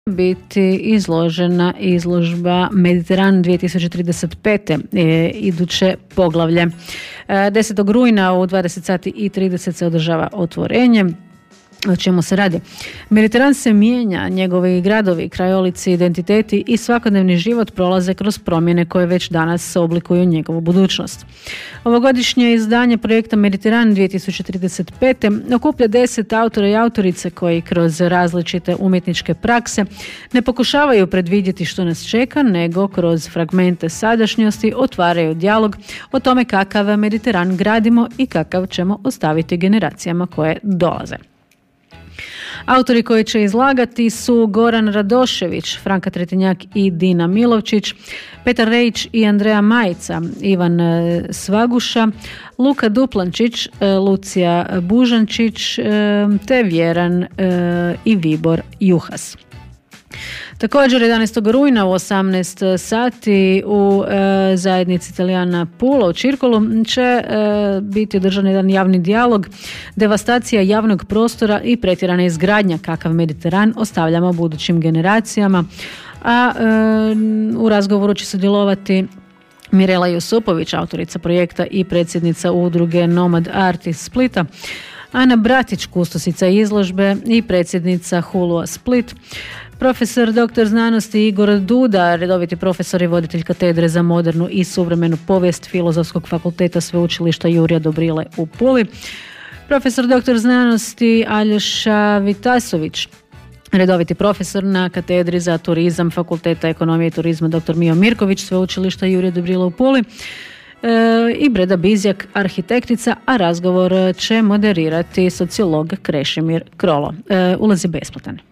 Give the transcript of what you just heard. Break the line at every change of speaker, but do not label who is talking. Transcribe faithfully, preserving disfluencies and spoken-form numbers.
biti izložena izložba Mediteran dvije tisuće trideset pet. E, iduće poglavlje. E, desetog rujna u dvadeset sati i trideset se održava otvorenje. O čemu se radi? Mediteran se mijenja, njegovi gradovi, krajolici, identiteti i svakodnevni život prolaze kroz promjene koje već danas oblikuju njegovu budućnost. Ovogodišnje izdanje projekta Mediteran dvije tisuće trideset pet. okuplja deset autora i autorice koji kroz različite umjetničke prakse ne pokušavaju predvidjeti što nas čeka, nego kroz fragmente sadašnjosti otvaraju dijalog o tome kakav Mediteran gradimo i kakav ćemo ostaviti generacijama koje dolaze. Autori koji će izlagati su Goran Radošević, Franka Tretinjak i Dina Milovčić, Petar Rejić i Andreja Majica, Ivan Svaguša, Luka Duplančić, Lucija Bužančić te Vjeran i Vibor Juhas. Također jedanaestog rujna u osamnaest sati u e, zajednici Italijana Pula u Čirkolu će e, biti održan jedan javni dijalog, devastacija javnog prostora i pretjerana izgradnja kakav Mediteran ostavljamo budućim generacijama, a e, u razgovoru će sudjelovati Mirela Jusupović, autorica projekta i predsjednica udruge Nomad Art iz Splita, Ana Bratić, kustosica izložbe i predsjednica Hulua Split, profesor doktor znanosti Igor Duda, redoviti profesor i voditelj katedre za modernu i suvremenu povijest Filozofskog fakulteta Sveučilišta Jurija Dobrile u Puli, profesor doktor znanosti Aljoša Vitasović, redoviti profesor na katedri za turizam Fakulteta ekonomije i turizma dr. Mijo Mirković Sveučilišta Jurija Dobrile u Puli, e, i Breda Bizjak, arhitektica, a razgovor će moderirati sociolog Krešimir Krolo. E, ulaz je besplatan.